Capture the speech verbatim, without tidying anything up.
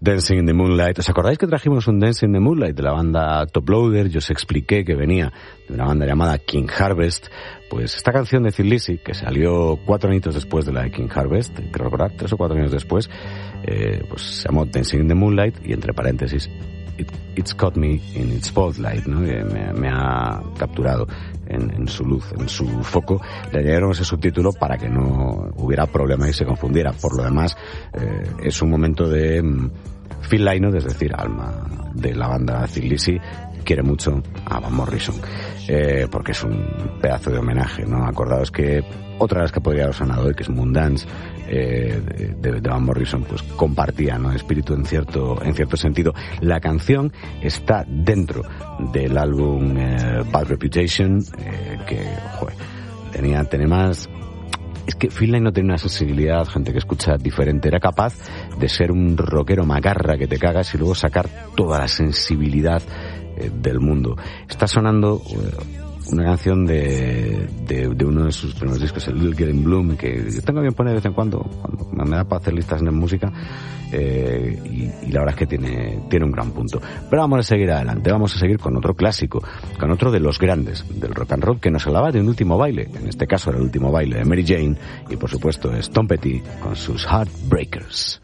Dancing in the Moonlight. ¿Os acordáis que trajimos un Dancing in the Moonlight de la banda Top Loader? Yo os expliqué que venía de una banda llamada King Harvest. Pues esta canción de Thin Lizzy, que salió cuatro añitos después de la de King Harvest, creo recordar, tres o cuatro años después, eh, pues se llamó Dancing in the Moonlight, y entre paréntesis, It, It's Caught Me in Its Spotlight, ¿no? Me, me ha capturado en, en su luz, en su foco. Le añadieron ese subtítulo para que no hubiera problema y se confundiera. Por lo demás, eh, es un momento de um, Phil Lynott, es decir, alma de la banda Thin Lizzy, quiere mucho a Van Morrison, eh, porque es un pedazo de homenaje, ¿no? Acordaos que otra de las que podría haber sonado hoy, que es Moondance, eh, de, de Van Morrison, pues compartía, ¿no?, espíritu en cierto, en cierto sentido. La canción está dentro del álbum eh, Bad Reputation, eh, que, joder, tenía, tenía más... Es que Phil Lynott no tenía una sensibilidad, gente que escucha diferente. Era capaz de ser un rockero macarra que te cagas y luego sacar toda la sensibilidad eh, del mundo. Está sonando eh, una canción de, de, de uno de sus primeros discos, el Little Girl in Bloom, que yo tengo bien poner de vez en cuando, cuando me da para hacer listas de música, eh, y, y la verdad es que tiene, tiene un gran punto. Pero vamos a seguir adelante, vamos a seguir con otro clásico, con otro de los grandes del rock and roll, que nos hablaba de un último baile. En este caso era el último baile de Mary Jane, y por supuesto es Tom Petty con sus Heartbreakers.